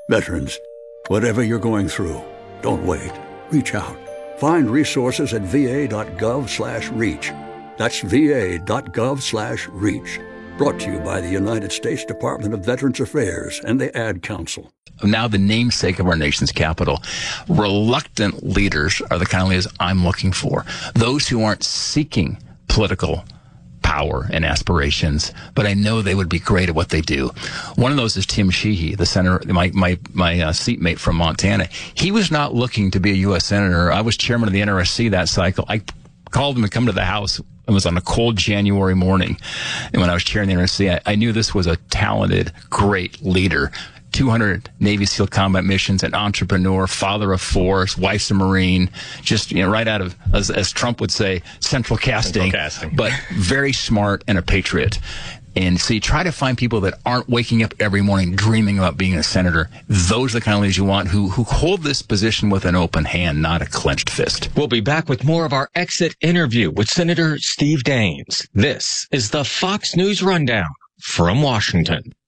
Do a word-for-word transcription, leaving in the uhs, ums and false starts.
Veterans, whatever you're going through, don't wait. Reach out. Find resources at va.gov slash reach. That's va.gov slash reach. Brought to you by the United States Department of Veterans Affairs and the Ad Council. Now the namesake of our nation's capital. Reluctant leaders are the kind of leaders I'm looking for. Those who aren't seeking political power and aspirations, but I know they would be great at what they do. One of those is Tim Sheehy, the senator, my my my uh, seatmate from Montana. He was not looking to be a U S senator. I was chairman of the N R S C that cycle. I called him to come to the House. It was on a cold January morning. And when I was chairing the N R S C, I, I knew this was a talented, great leader. two hundred Navy SEAL combat missions, an entrepreneur, father of four, wife's a Marine, just, you know, right out of, as, as Trump would say, central casting, central casting, but very smart and a patriot. And so you try to find people that aren't waking up every morning dreaming about being a senator. Those are the kind of leaders you want who, who hold this position with an open hand, not a clenched fist. We'll be back with more of our exit interview with Senator Steve Daines. This is the Fox News Rundown from Washington.